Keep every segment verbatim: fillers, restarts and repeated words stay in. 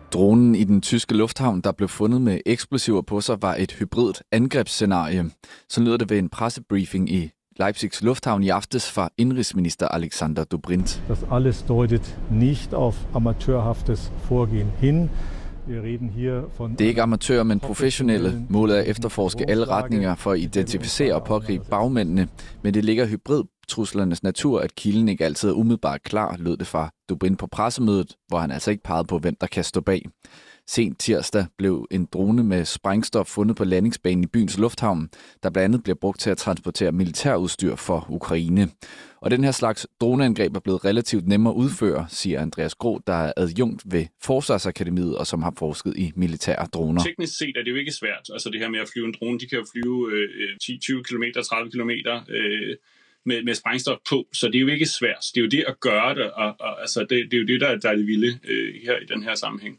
Dronen i den tyske lufthavn, der blev fundet med eksplosiver på sig, var et hybridt angrebsscenarie. Så lyder det ved en pressebriefing i Leipzigs lufthavn i aftes fra indrigsminister Alexander Dobrindt. Das alles deutet nicht auf amateurhaftes Vorgehen hin. Det er ikke amatører, men professionelle. Målet er at efterforske alle retninger for at identificere og pågribe bagmændene, men det ligger hybridtruslernes natur, at kilden ikke altid er umiddelbart klar, lød det fra Dobrindt på pressemødet, hvor han altså ikke pegede på, hvem der kan stå bag. Sent tirsdag blev en drone med sprængstof fundet på landingsbanen i byens lufthavn, der blandt andet bliver brugt til at transportere militærudstyr for Ukraine. Og den her slags droneangreb er blevet relativt nemmere at udføre, siger Andreas Groth, der er adjunkt ved Forsvarsakademiet og som har forsket i militære droner. Teknisk set er det jo ikke svært. Altså det her med at flyve en drone, de kan jo flyve øh, ti til tyve kilometer, tredive kilometer øh, med, med sprængstof på, så det er jo ikke svært. Det er jo det at gøre det, og, og altså, det, det er jo det, der, der er det vilde øh, her i den her sammenhæng.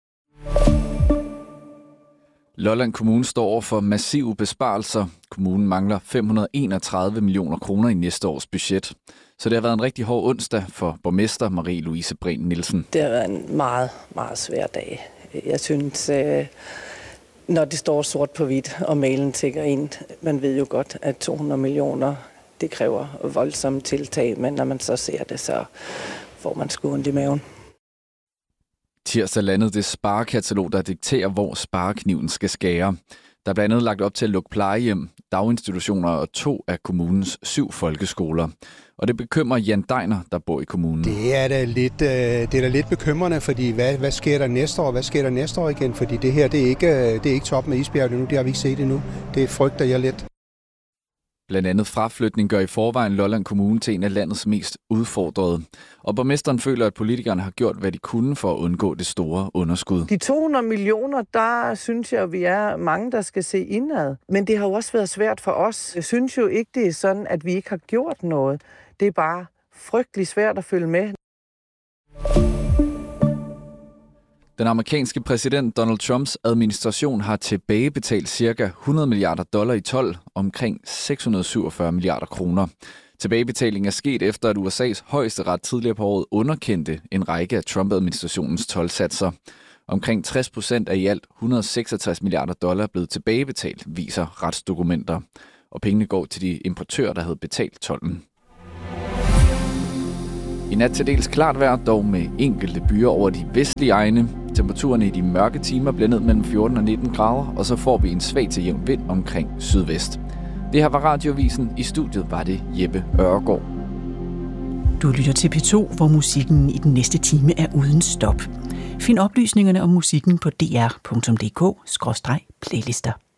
Lolland Kommune står over for massive besparelser. Kommunen mangler fem hundrede og enogtredive millioner kroner i næste års budget. Så det har været en rigtig hård onsdag for borgmester Marie-Louise Breen Nielsen. Det har været en meget, meget svær dag. Jeg synes, når det står sort på hvidt, og mailen tækker ind, man ved jo godt, at to hundrede millioner, det kræver voldsomme tiltag, men når man så ser det, så får man sgu ondt i maven. Tirsdag landede det sparekatalog, der dikterer, hvor sparekniven skal skære. Der er blandt andet lagt op til at lukke plejehjem, daginstitutioner og to af kommunens syv folkeskoler. Og det bekymrer Jan Deiner, der bor i kommunen. Det er da lidt, det er da lidt bekymrende, fordi hvad, hvad sker der næste år? Hvad sker der næste år igen? Fordi det her, det er ikke, det er ikke top med isbjerget nu. Det har vi ikke set endnu. Det frygter jeg lidt. Blandt andet fraflytning gør i forvejen Lolland Kommune til en af landets mest udfordrede. Og borgmesteren føler, at politikerne har gjort, hvad de kunne for at undgå det store underskud. De to hundrede millioner, der synes jeg, vi er mange, der skal se indad. Men det har jo også været svært for os. Jeg synes jo ikke, det er sådan, at vi ikke har gjort noget. Det er bare frygtelig svært at følge med. Den amerikanske præsident Donald Trumps administration har tilbagebetalt ca. hundrede milliarder dollar i told, omkring seks hundrede og syvogfyrre milliarder kroner. Tilbagebetalingen er sket efter, at U S A's højesteret tidligere på året underkendte en række af Trump-administrationens toldsatser. Omkring tres procent af i alt et hundrede og seksogtres milliarder dollar er blevet tilbagebetalt, viser retsdokumenter. Og pengene går til de importører, der havde betalt tolden. I nat til dels klart vejr, dog med enkelte byer over de vestlige egne. Temperaturerne i de mørke timer bliver ned mellem fjorten og nitten grader, og så får vi en svag til jævn vind omkring sydvest. Det her var Radiovisen. I studiet var det Jeppe Ørgaard. Du lytter til P to, hvor musikken i den næste time er uden stop. Find oplysningerne om musikken på d r punktum d k skråstreg playlister.